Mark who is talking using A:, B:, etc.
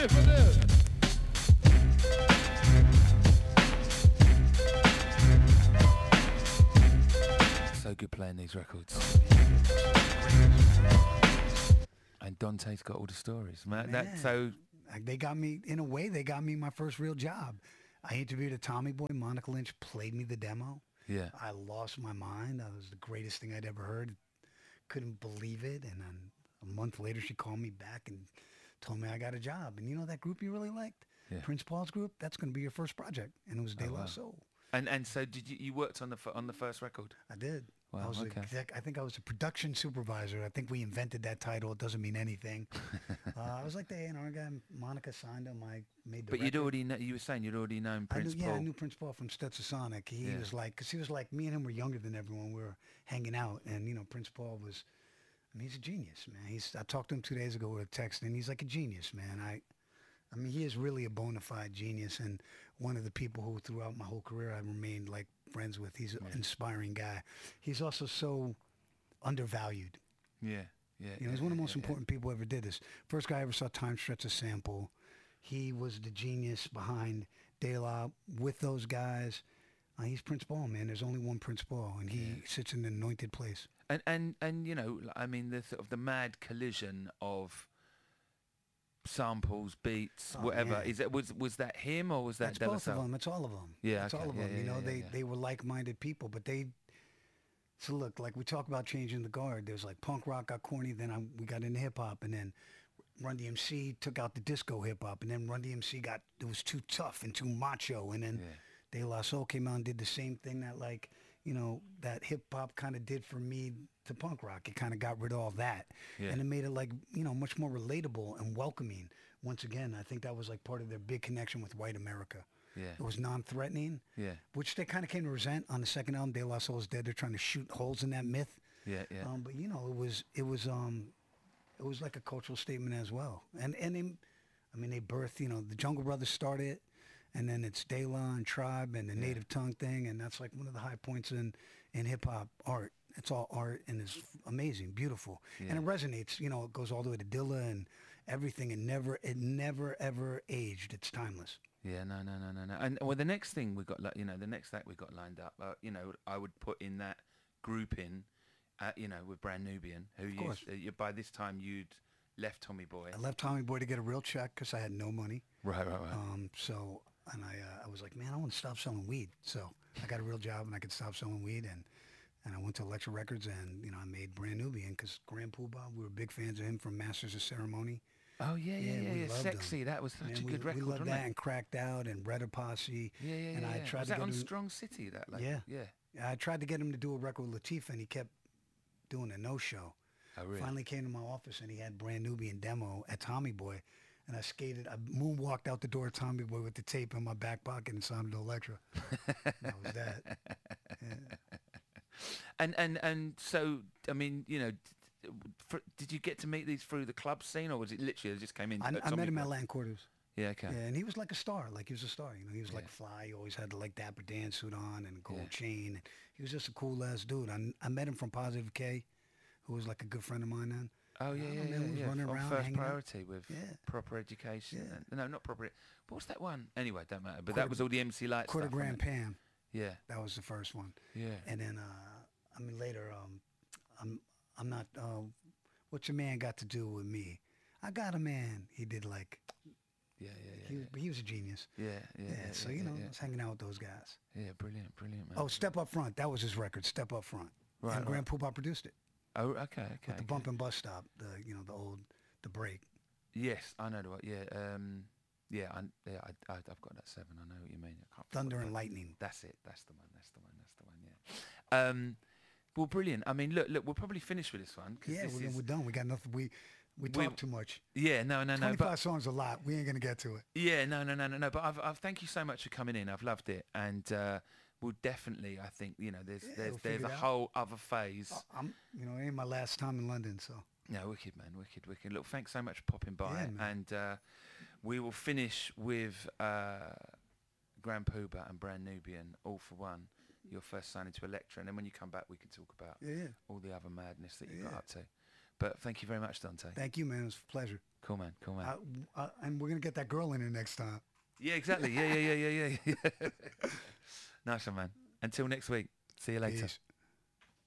A: So good playing these records. And Dante's got all the stories, man.
B: They got me in a way. They got me my first real job. I interviewed a Tommy Boy. Monica Lynch played me the demo.
A: Yeah.
B: I lost my mind. That was the greatest thing I'd ever heard. Couldn't believe it. And then a month later, she called me back and told me I got a job. And you know that group you really liked,
A: Yeah.
B: Prince Paul's group. That's going to be your first project. And it was De La
A: wow.
B: Soul.
A: And so did you worked on the first record?
B: I did.
A: Wow,
B: I was
A: okay.
B: I think I was a production supervisor. I think we invented that title. It doesn't mean anything. I was like the A&R guy. Monica signed him. I made the
A: But you'd
B: record.
A: already you were saying you'd already known Prince Paul.
B: I knew Prince Paul from Stetsasonic. He
A: Yeah.
B: was like, because he was like, me and him were younger than everyone. We were hanging out. And, you know, Prince Paul was, I mean, he's a genius, man. I talked to him 2 days ago with a text, and he's like a genius, man. I mean, he is really a bona fide genius, and one of the people who throughout my whole career I remained like friends with. He's an inspiring guy. He's also so undervalued.
A: Yeah. Yeah.
B: You know, he's one of the most important people who ever did this. First guy I ever saw Time Stretch a sample. He was the genius behind De La with those guys. He's Prince Paul, man. There's only one Prince Paul, and he sits in an anointed place.
A: And you know, I mean, the sort of the mad collision of samples, beats, whatever.
B: Man.
A: Is that was that him or was that
B: That's
A: De La
B: both of
A: Soul?
B: them. It's all of them.
A: Yeah,
B: It's
A: okay.
B: all of
A: Yeah,
B: them. You
A: yeah,
B: know,
A: yeah,
B: they were like-minded people, but they. So look, like we talk about changing the guard. There's like punk rock got corny, then we got into hip hop, and then Run DMC took out the disco hip hop, and then Run DMC it was too tough and too macho, and then De La Soul came out and did the same thing that like that hip hop kind of did for me to punk rock. It kind of got rid of all that, and it made it like much more relatable and welcoming. Once again, I think that was like part of their big connection with white America.
A: Yeah.
B: It was non-threatening, which they kind of came to resent on the second album, De La Soul is Dead. They're trying to shoot holes in that myth.
A: Yeah, yeah.
B: But it was like a cultural statement as well. And they birthed, the Jungle Brothers started, and then it's De La and Tribe and the Native Tongue thing, and that's like one of the high points in hip hop art. It's all art and it's amazing, beautiful, and it resonates. It goes all the way to Dilla and everything, and it never ever aged. It's timeless.
A: Yeah, no. And well, the next thing we got, the next act we got lined up, I would put in that grouping, with Brand Nubian, who by this time you'd left Tommy Boy.
B: I left Tommy Boy to get a real check because I had no money.
A: Right.
B: And I was like, man, I want to stop selling weed. So I got a real job and I could stop selling weed, and I went to Elektra Records, and I made Brand Nubian because Grand Poobah, we were big fans of him from Masters of Ceremony.
A: Oh yeah. Sexy.
B: Him.
A: That was such a good record.
B: We loved
A: wasn't
B: that
A: it?
B: And Cracked Out and Redder Posse.
A: Yeah.
B: And I tried
A: was
B: to
A: that
B: get
A: on
B: him,
A: Strong City? That yeah.
B: I tried to get him to do a record with Latifah, and he kept doing a no-show.
A: Oh really?
B: Finally came to my office, and he had Brand Nubian demo at Tommy Boy, and I moonwalked out the door of Tommy Boy with the tape in my back pocket and signed it to Elektra. That was that. Yeah.
A: And so I mean, did you get to meet these through the club scene, or was it literally they just came in?
B: I met him at Latin Quarters.
A: Yeah, okay.
B: Yeah, and he was like a star. Like he was a star. He was like fly. He always had the like dapper Dan suit on and a gold chain. He was just a cool ass dude. I met him from Positive K, who was like a good friend of mine then.
A: Oh yeah.
B: He was running around,
A: First
B: hanging
A: Priority
B: out.
A: with Proper Education.
B: Yeah.
A: No, not Proper. What was that one? Anyway, don't matter. But that was all the MC Light
B: Quarter
A: stuff.
B: Grand Pam.
A: Yeah.
B: That was the first one.
A: Yeah.
B: And then later I'm not. What your man got to do with me? I got a man. He did like.
A: Yeah.
B: He was a genius.
A: Yeah.
B: So I was hanging out with those guys.
A: Yeah, brilliant, man.
B: Oh, Step Up Front. That was his record. Step Up Front.
A: Right.
B: And Grand Poobah produced it.
A: Oh, okay.
B: With the Bump and Bus Stop. The break.
A: Yes, I know the one. Yeah. I've got that 7. I know what you mean. I can't
B: Thunder and Lightning.
A: That's it. That's the one. Yeah. Well, brilliant. I mean, look. We'll probably finish with this one.
B: Yeah, we're done. We got nothing. We talk too much.
A: Yeah, no.
B: 25 songs a lot. We ain't gonna get to it.
A: Yeah, no. But I've thank you so much for coming in. I've loved it, and we'll definitely. I think there's a whole other phase.
B: It ain't my last time in London, so.
A: No, wicked man, wicked. Look, thanks so much for popping by, and we will finish with Grand Poobah and Brand Nubian, All for One. Your first signing to Elektra, and then when you come back, we can talk about all the other madness that you got up to. But thank you very much, Dante.
B: Thank you, man. It was a pleasure.
A: Cool, man. Cool, man.
B: And we're gonna get that girl in here next time.
A: Yeah, exactly. Yeah. Nice one, man. Until next week. See you later.
B: Peace.